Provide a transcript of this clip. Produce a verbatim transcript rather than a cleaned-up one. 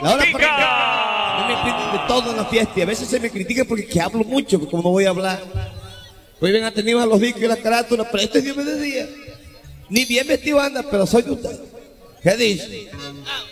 Ahora para no me critiquen de todo en la fiesta y a veces se me critica porque que hablo mucho, porque como no voy a hablar. Hoy ven atendidos a los discos y la carátula, pero este Dios me decía. Ni bien vestido anda, pero soy de usted. ¿Qué dice?